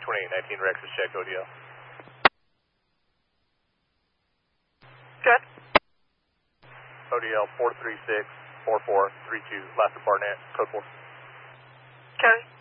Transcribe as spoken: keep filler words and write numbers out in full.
twenty-eight nineteen Rex is checked O D L. Good. O D L four three six four four three two, last of Barnett, code four. Cody.